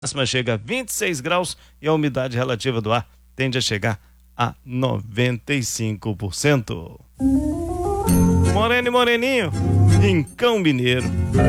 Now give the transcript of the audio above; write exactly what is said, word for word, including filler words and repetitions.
máxima chega a vinte e seis graus e a umidade relativa do ar tende a chegar a noventa e cinco por cento. Moreno e Moreninho, Rincão Mineiro.